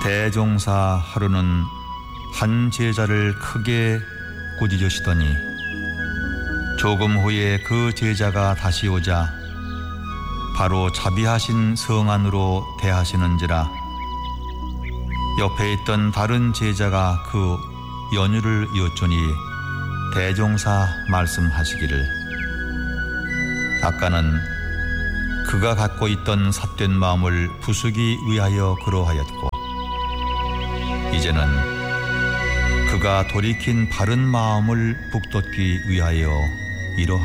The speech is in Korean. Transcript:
대종사 하루는 한 제자를 크게 꾸짖으시더니 조금 후에 그 제자가 다시 오자 바로 자비하신 성 안으로 대하시는지라 옆에 있던 다른 제자가 그 연유를 여쭈니 대종사 말씀하시기를 아까는 그가 갖고 있던 삿된 마음을 부수기 위하여 그러하였고 이제는 그가 돌이킨 바른 마음을 북돋기 위하여 이러하였다.